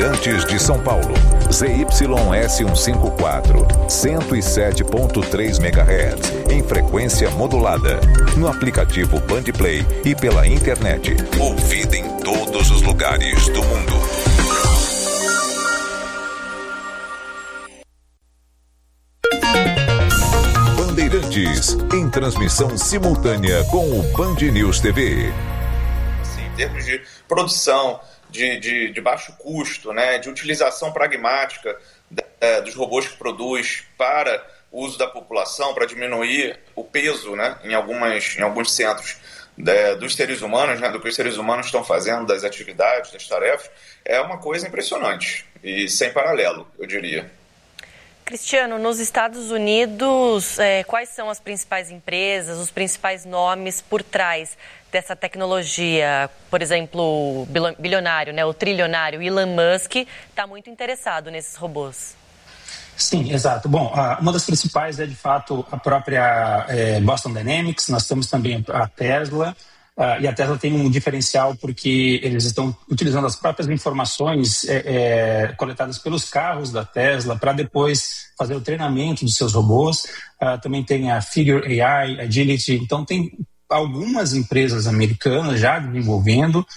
Bandeirantes de São Paulo. ZYS154, 107.3 MHz, em frequência modulada. No aplicativo Bandplay e pela internet. Ouvida em todos os lugares do mundo. Bandeirantes, em transmissão simultânea com o Band News TV. Em termos de produção, de baixo custo, né, de utilização pragmática dos robôs que produz para o uso da população, para diminuir o peso, né, em alguns centros dos seres humanos, né, do que os seres humanos estão fazendo, das atividades, das tarefas, é uma coisa impressionante e sem paralelo, eu diria. Cristiano, nos Estados Unidos, quais são as principais empresas, os principais nomes por trás dessa tecnologia? Por exemplo, o bilionário, né, o trilionário Elon Musk está muito interessado nesses robôs. Sim, exato. Bom, uma das principais é, de fato, a própria Boston Dynamics. Nós temos também a Tesla. E a Tesla tem um diferencial porque eles estão utilizando as próprias informações coletadas pelos carros da Tesla para depois fazer o treinamento dos seus robôs. Também tem a Figure AI, Agility. Então, tem algumas empresas americanas já desenvolvendo.